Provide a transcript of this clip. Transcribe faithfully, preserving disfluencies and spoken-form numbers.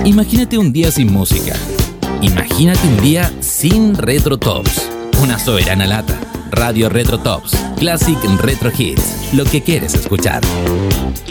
Imagínate un día sin música. Imagínate un día sin Retro Tops. Una soberana lata. Radio Retro Tops. Classic Retro Hits. Lo que quieres escuchar.